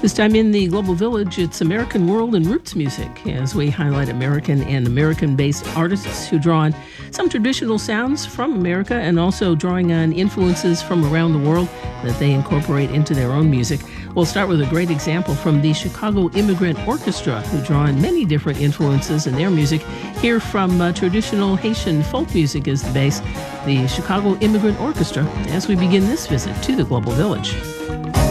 This time in the Global Village, it's American World and Roots music as we highlight American and American-based artists who draw on some traditional sounds from America and also drawing on influences from around the world that they incorporate into their own music. We'll start with a great example from the Chicago Immigrant Orchestra, who draw on many different influences in their music. Here from traditional Haitian folk music as the base, the Chicago Immigrant Orchestra, as we begin this visit to the Global Village.